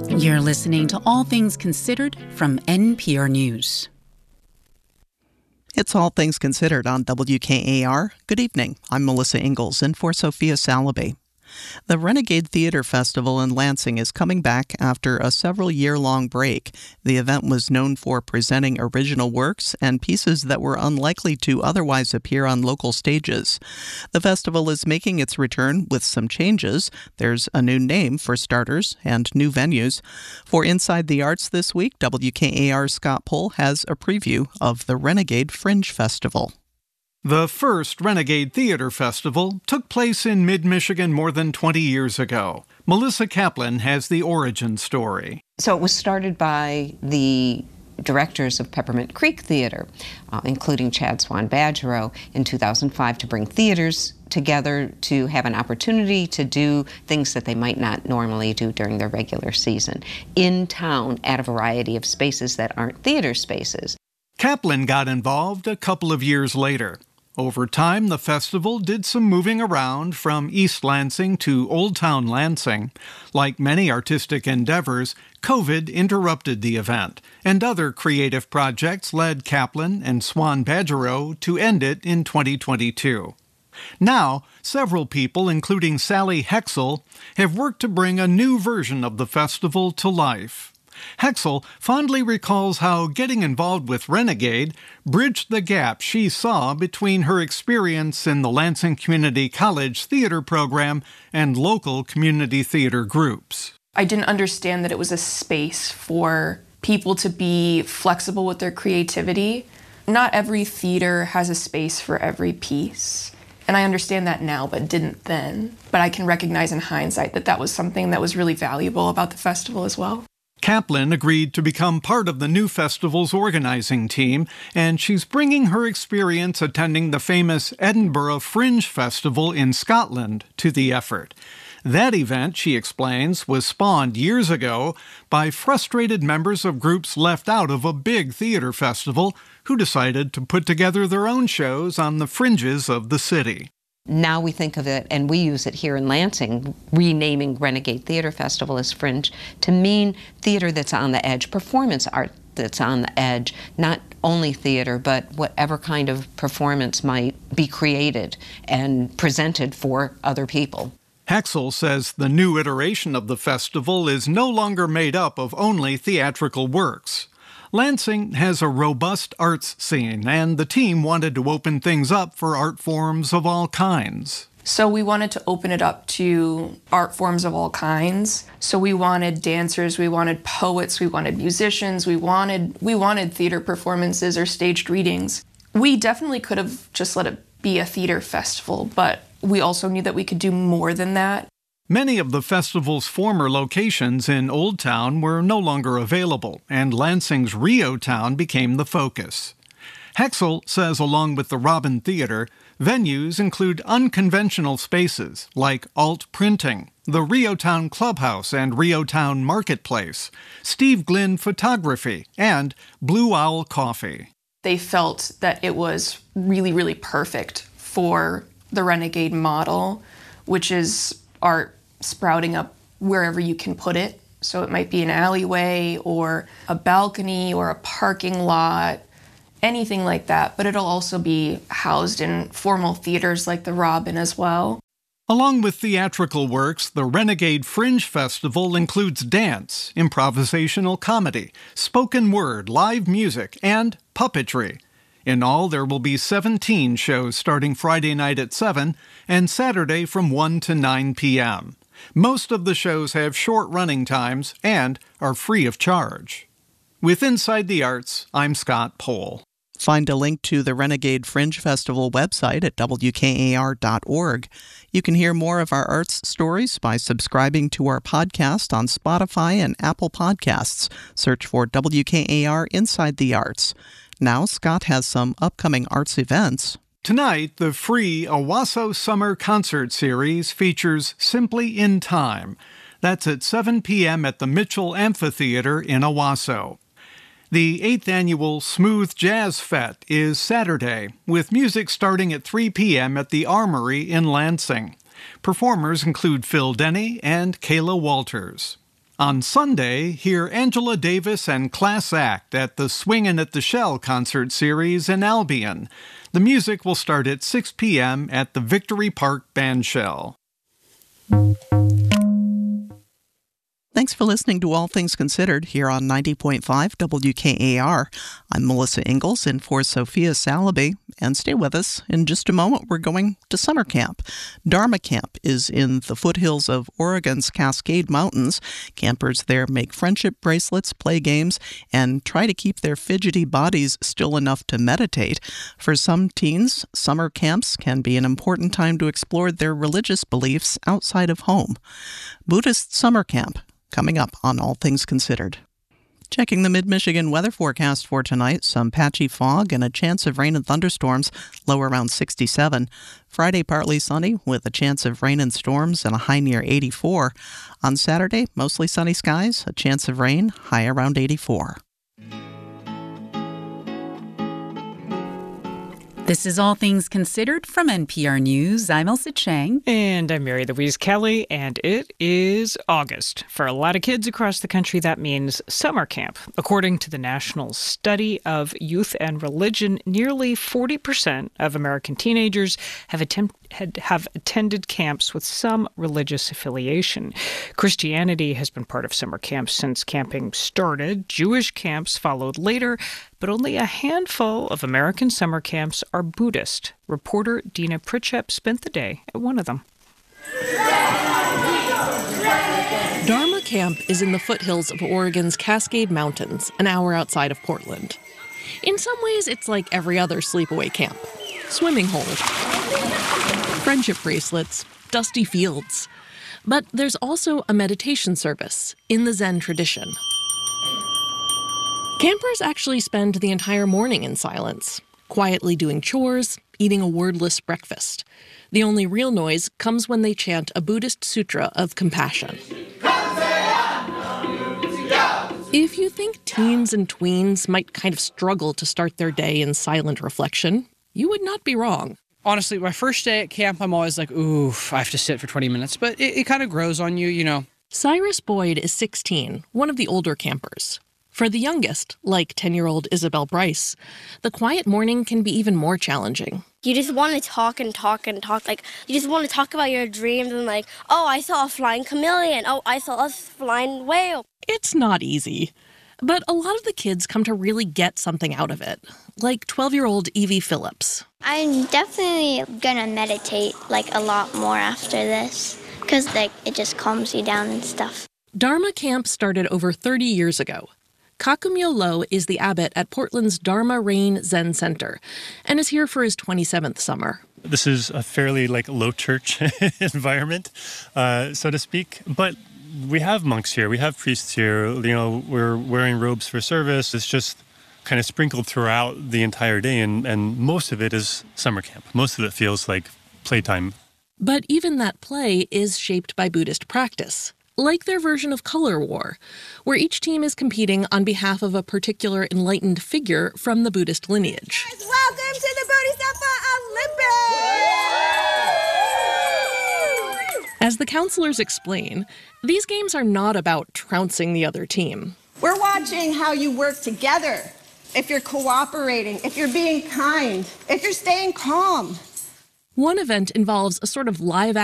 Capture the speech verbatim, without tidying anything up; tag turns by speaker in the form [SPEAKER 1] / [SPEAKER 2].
[SPEAKER 1] You're listening to All Things Considered from N P R News.
[SPEAKER 2] It's All Things Considered on W K A R. Good evening. I'm Melissa Ingalls in for Sophia Salaby. The Renegade Theater Festival in Lansing is coming back after a several-year-long break. The event was known for presenting original works and pieces that were unlikely to otherwise appear on local stages. The festival is making its return with some changes. There's a new name for starters and new venues. For Inside the Arts this week, W K A R's Scott Pohl has a preview of the Renegade Fringe Festival.
[SPEAKER 3] The first Renegade Theater Festival took place in mid-Michigan more than twenty years ago. Melissa Kaplan has the origin story.
[SPEAKER 4] So it was started by the directors of Peppermint Creek Theater, uh, including Chad Swan Badgerow, in two thousand five to bring theaters together to have an opportunity to do things that they might not normally do during their regular season in town at a variety of spaces that aren't theater spaces.
[SPEAKER 3] Kaplan got involved a couple of years later. Over time, the festival did some moving around from East Lansing to Old Town Lansing. Like many artistic endeavors, COVID interrupted the event, and other creative projects led Kaplan and Swan Badgerow to end it in twenty twenty-two. Now, several people, including Sally Hexel, have worked to bring a new version of the festival to life. Hexel fondly recalls how getting involved with Renegade bridged the gap she saw between her experience in the Lansing Community College theater program and local community theater groups.
[SPEAKER 5] I didn't understand that it was a space for people to be flexible with their creativity. Not every theater has a space for every piece. And I understand that now, but didn't then. But I can recognize in hindsight that that was something that was really valuable about the festival as well.
[SPEAKER 3] Kaplan agreed to become part of the new festival's organizing team, and she's bringing her experience attending the famous Edinburgh Fringe Festival in Scotland to the effort. That event, she explains, was spawned years ago by frustrated members of groups left out of a big theater festival who decided to put together their own shows on the fringes of the city.
[SPEAKER 4] Now we think of it, and we use it here in Lansing, renaming Renegade Theater Festival as Fringe, to mean theater that's on the edge, performance art that's on the edge, not only theater, but whatever kind of performance might be created and presented for other people.
[SPEAKER 3] Hexel says the new iteration of the festival is no longer made up of only theatrical works. Lansing has a robust arts scene, and the team wanted to open things up for art forms of all kinds.
[SPEAKER 5] So we wanted to open it up to art forms of all kinds. So we wanted dancers, we wanted poets, we wanted musicians, we wanted we wanted theater performances or staged readings. We definitely could have just let it be a theater festival, but we also knew that we could do more than that.
[SPEAKER 3] Many of the festival's former locations in Old Town were no longer available, and Lansing's Rio Town became the focus. Hexel says along with the Robin Theater, venues include unconventional spaces like Alt Printing, the Rio Town Clubhouse and Rio Town Marketplace, Steve Glynn Photography, and Blue Owl Coffee.
[SPEAKER 5] They felt that it was really, really perfect for the Renegade model, which is art sprouting up wherever you can put it. So it might be an alleyway or a balcony or a parking lot, anything like that. But it'll also be housed in formal theaters like the Robin as well.
[SPEAKER 3] Along with theatrical works, the Renegade Fringe Festival includes dance, improvisational comedy, spoken word, live music, and puppetry. In all, there will be seventeen shows starting Friday night at seven and Saturday from one to nine p.m. Most of the shows have short running times and are free of charge. With Inside the Arts, I'm Scott Pohl.
[SPEAKER 2] Find a link to the Renegade Fringe Festival website at W K A R dot org. You can hear more of our arts stories by subscribing to our podcast on Spotify and Apple Podcasts. Search for W K A R Inside the Arts. Now, Scott has some upcoming arts events.
[SPEAKER 3] Tonight, the free Owasso Summer Concert Series features Simply in Time. That's at seven p.m. at the Mitchell Amphitheater in Owasso. The eighth annual Smooth Jazz Fete is Saturday, with music starting at three p.m. at the Armory in Lansing. Performers include Phil Denny and Kayla Walters. On Sunday, hear Angela Davis and Class Act at the Swingin' at the Shell concert series in Albion. The music will start at six p.m. at the Victory Park Bandshell.
[SPEAKER 2] Thanks for listening to All Things Considered here on ninety point five W K A R. I'm Melissa Ingalls in for Sophia Salaby, and stay with us. In just a moment, we're going to summer camp. Dharma Camp is in the foothills of Oregon's Cascade Mountains. Campers there make friendship bracelets, play games, and try to keep their fidgety bodies still enough to meditate. For some teens, summer camps can be an important time to explore their religious beliefs outside of home. Buddhist Summer Camp, coming up on All Things Considered. Checking the mid-Michigan weather forecast for tonight, some patchy fog and a chance of rain and thunderstorms, low around sixty-seven. Friday, partly sunny with a chance of rain and storms and a high near eighty-four. On Saturday, mostly sunny skies, a chance of rain, high around eighty-four.
[SPEAKER 1] This is All Things Considered from N P R News. I'm Elsa Chang.
[SPEAKER 6] And I'm Mary Louise Kelly, and it is August. For a lot of kids across the country, that means summer camp. According to the National Study of Youth and Religion, nearly forty percent of American teenagers have, attempt, had, have attended camps with some religious affiliation. Christianity has been part of summer camps since camping started. Jewish camps followed later, but only a handful of American summer camps are Buddhist. Reporter Dina Pritchep spent the day at one of them.
[SPEAKER 7] Dharma Camp is in the foothills of Oregon's Cascade Mountains, an hour outside of Portland. In some ways, it's like every other sleepaway camp. Swimming hole, friendship bracelets, dusty fields. But there's also a meditation service in the Zen tradition. Campers actually spend the entire morning in silence, quietly doing chores, eating a wordless breakfast. The only real noise comes when they chant a Buddhist sutra of compassion. If you think teens and tweens might kind of struggle to start their day in silent reflection, you would not be wrong.
[SPEAKER 8] Honestly, my first day at camp, I'm always like, ooh, I have to sit for twenty minutes. But it, it kind of grows on you, you know.
[SPEAKER 7] Cyrus Boyd is sixteen, one of the older campers. For the youngest, like ten-year-old Isabel Bryce, the quiet morning can be even more challenging.
[SPEAKER 9] You just want to talk and talk and talk. Like, you just want to talk about your dreams and like, oh, I saw a flying chameleon. Oh, I saw a flying whale.
[SPEAKER 7] It's not easy. But a lot of the kids come to really get something out of it, like twelve-year-old Evie Phillips.
[SPEAKER 10] I'm definitely gonna meditate, like, a lot more after this, because, like, it just calms you down and stuff.
[SPEAKER 7] Dharma Camp started over thirty years ago. Kakumyo Lo is the abbot at Portland's Dharma Rain Zen Center and is here for his twenty-seventh summer.
[SPEAKER 11] This is a fairly, like, low church environment, uh, so to speak, but we have monks here, we have priests here, you know, we're wearing robes for service. It's just kind of sprinkled throughout the entire day, and, and most of it is summer camp. Most of it feels like playtime.
[SPEAKER 7] But even that play is shaped by Buddhist practice, like their version of Color War, where each team is competing on behalf of a particular enlightened figure from the Buddhist lineage.
[SPEAKER 12] Welcome to the Bodhisattva Olympics!
[SPEAKER 7] As the counselors explain, these games are not about trouncing the other team.
[SPEAKER 12] We're watching how you work together, if you're cooperating, if you're being kind, if you're staying calm.
[SPEAKER 7] One event involves a sort of live